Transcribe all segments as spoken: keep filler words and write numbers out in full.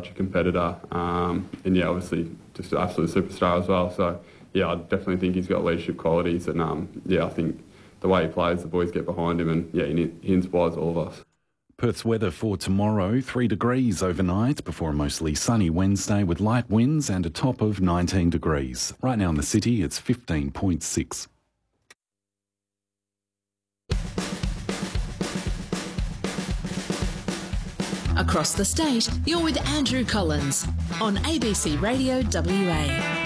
such a competitor, um, and yeah, obviously just an absolute superstar as well. So yeah, I definitely think he's got leadership qualities, and um, yeah, I think the way he plays, the boys get behind him, and yeah, he, he inspires all of us. Perth's weather for tomorrow, three degrees overnight before a mostly sunny Wednesday with light winds and a top of nineteen degrees. Right now in the city, it's fifteen point six. Across the state, you're with Andrew Collins on A B C Radio W A.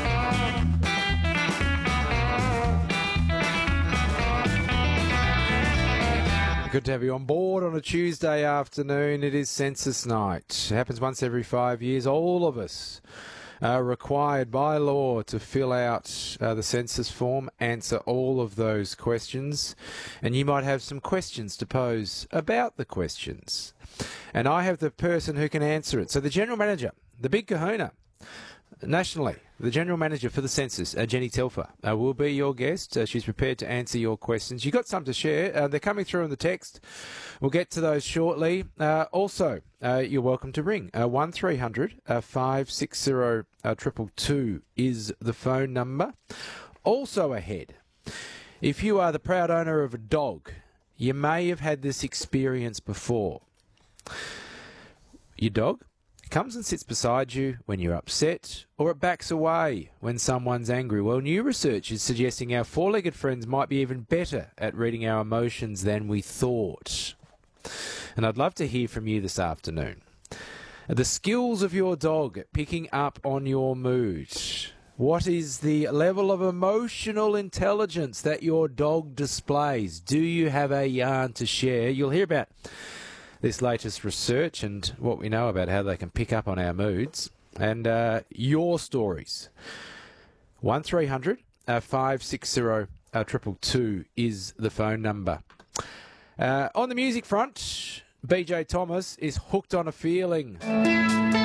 Good to have you on board on a Tuesday afternoon. It is census night. It happens once every five years. All of us are required by law to fill out uh, the census form, answer all of those questions, and you might have some questions to pose about the questions. And I have the person who can answer it. So the General Manager, the big kahuna, nationally, the General Manager for the Census, uh, Jenny Telfer, uh, will be your guest. Uh, she's prepared to answer your questions. You've got some to share. Uh, they're coming through in the text. We'll get to those shortly. Uh, also, uh, you're welcome to ring. Uh, one three hundred five six zero two two two is the phone number. Also ahead, if you are the proud owner of a dog, you may have had this experience before. Your dog comes and sits beside you when you're upset, or it backs away when someone's angry. Well, new research is suggesting our four-legged friends might be even better at reading our emotions than we thought. And I'd love to hear from you this afternoon. The skills of your dog at picking up on your mood. What is the level of emotional intelligence that your dog displays? Do you have a yarn to share? You'll hear about this latest research and what we know about how they can pick up on our moods and uh, your stories. one three hundred five six zero two two two is the phone number. Uh, on the music front, B J Thomas is Hooked on a Feeling.